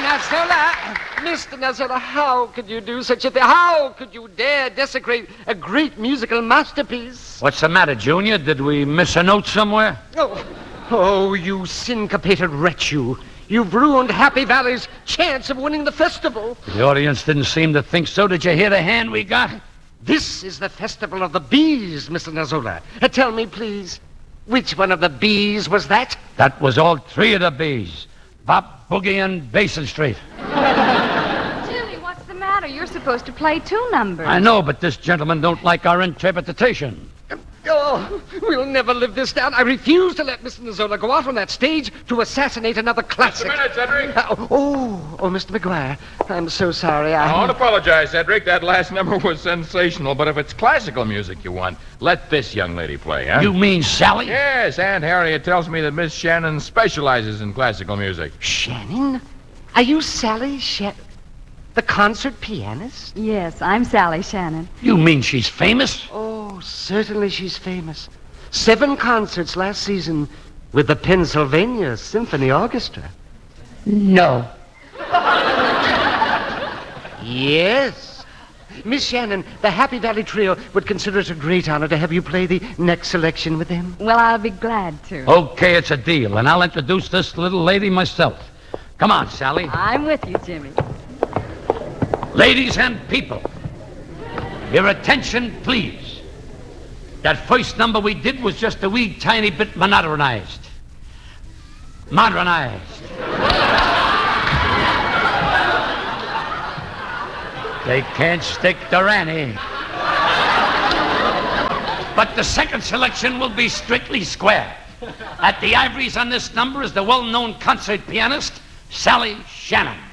Nuzzola, Mr. Nuzzola, how could you do such a thing? How could you dare desecrate a great musical masterpiece? What's the matter, Junior? Did we miss a note somewhere? Oh, you syncopated wretch, you. You've ruined Happy Valley's chance of winning the festival. The audience didn't seem to think so. Did you hear the hand we got? This is the Festival of the Bees, Mr. Nuzzola. Tell me, please, which one of the bees was that? That was all three of the bees. Bop, Boogie, and Basin Street. Jimmy, what's the matter? You're supposed to play 2 numbers. I know, but this gentleman don't like our interpretation. Oh, we'll never live this down. I refuse to let Mr. Nuzzola go out on that stage to assassinate another classic. Just a minute, Cedric. Mr. McGuire, I'm so sorry. Don't apologize, Cedric. That last number was sensational. But if it's classical music you want, let this young lady play, huh? You mean Sally? Yes, Aunt Harriet tells me that Miss Shannon specializes in classical music. Shannon? Are you Sally the concert pianist? Yes, I'm Sally Shannon. You mean she's famous? Oh, certainly she's famous. 7 concerts last season with the Pennsylvania Symphony Orchestra. No. Yes. Miss Shannon, the Happy Valley Trio would consider it a great honor to have you play the next selection with them. Well, I'll be glad to. Okay, it's a deal, and I'll introduce this little lady myself. Come on, Sally. I'm with you, Jimmy. Ladies and people, your attention, please. That first number we did was just a wee tiny bit modernized. They can't stick to Annie. But the second selection will be strictly square. At the ivories on this number is the well-known concert pianist, Sally Shannon.